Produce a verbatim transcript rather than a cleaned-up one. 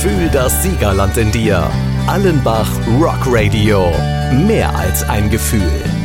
Fühl das Siegerland in dir. Allenbach Rock Radio. Mehr als ein Gefühl.